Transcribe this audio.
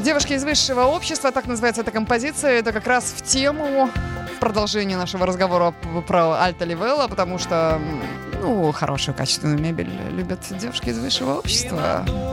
Девушки из высшего общества, так называется эта композиция. Это как раз в тему, в продолжение нашего разговора про Альта Ливелла, потому что, хорошую качественную мебель любят девушки из высшего общества.